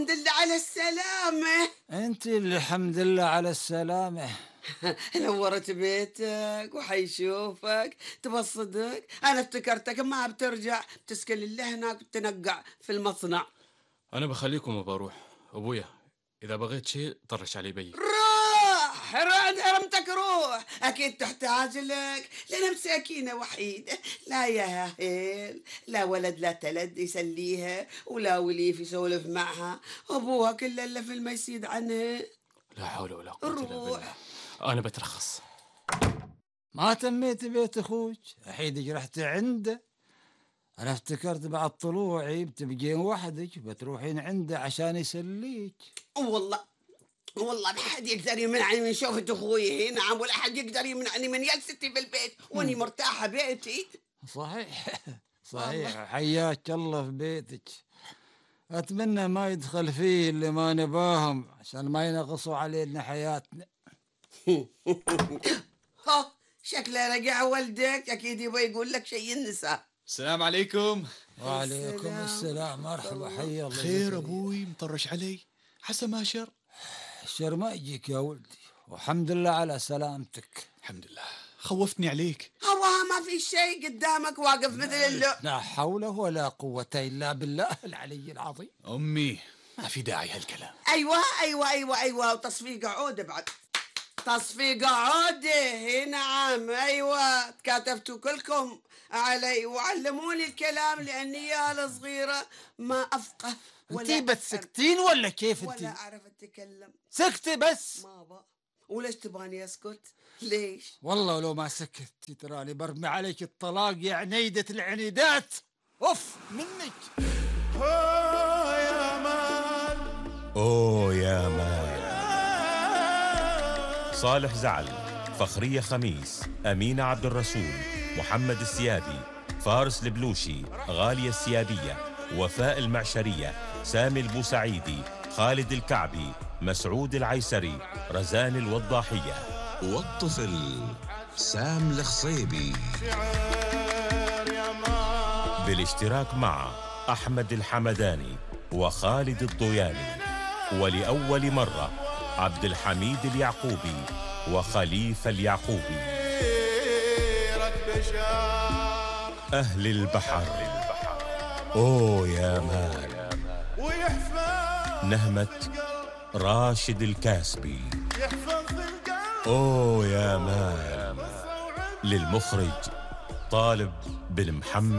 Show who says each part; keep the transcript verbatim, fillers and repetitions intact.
Speaker 1: الحمد لله على السلامة.
Speaker 2: انت اللي الحمد لله على السلامة.
Speaker 1: نورت بيتك وحيشوفك. تبى الصدق أنا افتكرتك ما بترجع بتسكن الله هناك وتنقع في المصنع.
Speaker 3: أنا بخليكم وبروح. أبويا إذا بغيت شيء طرش علي بي.
Speaker 1: روح روح حرمتك روح، أكيد تحتاج لك لأنا مساكينة وحيدة، لا يا هيل، لا ولد لا تلد يسليها ولا وليف يسولف معها، أبوها كله إلا في الميسيد عنها.
Speaker 3: لا حول ولا قوة إلا بالله.
Speaker 1: روح.
Speaker 3: أنا بترخص.
Speaker 2: ما تميت بيت اخوك الحين رحت عنده. انا افتكرت بعد طلوعي بتبقين وحدك بتروحين عنده عشان يسليك.
Speaker 1: والله والله ما حد يقدر يمنعني من شوفة اخوي هنا، نعم، ولا حد يقدر يمنعني من جلستي في البيت واني مرتاحة بيتي.
Speaker 2: صحيح صحيح، حياك الله في بيتك. اتمنى ما يدخل فيه اللي ما نباهم عشان ما ينغصوا علينا حياتنا.
Speaker 1: ها شكله رجع ولدك، اكيد يبغى يقول لك شيء النساء.
Speaker 4: السلام عليكم.
Speaker 2: وعليكم
Speaker 1: السلام
Speaker 2: السلام، مرحبا، حي الله.
Speaker 4: خير
Speaker 2: زكريا.
Speaker 4: ابوي مطرش علي حسن ما شر.
Speaker 2: الشر ما يجيك يا ولدي، والحمد لله على سلامتك.
Speaker 4: الحمد لله، خوفتني عليك.
Speaker 1: هواها ما في شيء قدامك واقف مثل اللؤ.
Speaker 2: لا حول ولا قوة إلا بالله العلي العظيم.
Speaker 4: امي ما في داعي هالكلام.
Speaker 1: ايوه ايوه ايوه ايوه، وتصفيق عودة بعد، تصفيق عودة. هي نعم ايوه، تكاتفتوا كلكم علي وعلموني الكلام لاني يا الصغيرة ما افقه ولا
Speaker 2: انتي
Speaker 1: أفهم
Speaker 2: بتسكتين ولا كيف
Speaker 1: ولا
Speaker 2: انتي؟
Speaker 1: اعرف اتكلم.
Speaker 2: سكتي بس.
Speaker 1: ما با. وليش تباني اسكت؟ ليش؟
Speaker 2: والله ولو ما سكتي تراني برمي عليك الطلاق يا عنيدة العنيدات. اوف منك.
Speaker 5: أوه يا مان. صالح زعل، فخرية خميس، أمينة عبد الرسول، محمد السيادي، فارس البلوشي، غالية السيادية، وفاء المعشرية، سامي البوسعيدي، خالد الكعبي، مسعود العيسري، رزان الوضاحية،
Speaker 6: والطفل سام الخصيبي،
Speaker 5: بالاشتراك مع أحمد الحمداني وخالد الضياني، ولأول مرة عبد الحميد اليعقوبي وخليفة اليعقوبي. أهل البحر. أوه يا مان. نهمة راشد الكاسبي. أوه يا مان. للمخرج طالب بن محمد.